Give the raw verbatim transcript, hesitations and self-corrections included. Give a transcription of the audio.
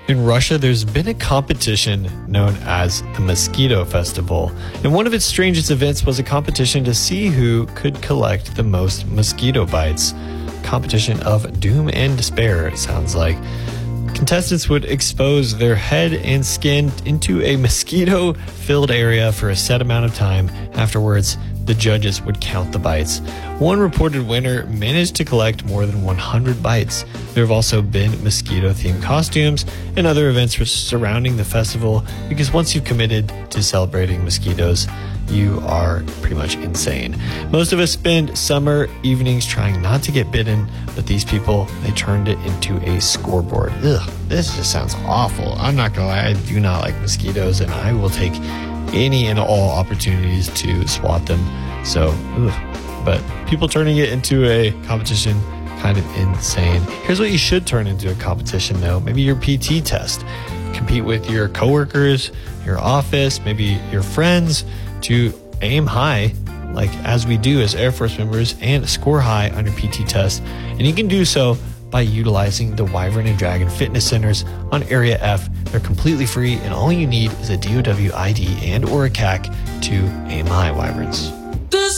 In Russia, there's been a competition known as the Mosquito Festival, and one of its strangest events was a competition to see who could collect the most mosquito bites. Competition of doom and despair, it sounds like. Contestants would expose their head and skin into a mosquito-filled area for a set amount of time. Afterwards, the judges would count the bites. One reported winner managed to collect more than one hundred bites. There have also been mosquito-themed costumes and other events surrounding the festival, because once you've committed to celebrating mosquitoes, you are pretty much insane. Most of us spend summer evenings trying not to get bitten, but these people, they turned it into a scoreboard. Ugh, this just sounds awful. I'm not gonna lie, I do not like mosquitoes, and I will take any and all opportunities to swat them. So, ugh. But people turning it into a competition, kind of insane. Here's what you should turn into a competition, though. Maybe your P T test. Compete with your coworkers, your office, maybe your friends, to aim high, like as we do as Air Force members, and score high on your P T test. And you can do so by utilizing the Wyvern and Dragon fitness centers on Area F. They're completely free, and all you need is a D O W I D and or a C A C to aim high, Wyverns.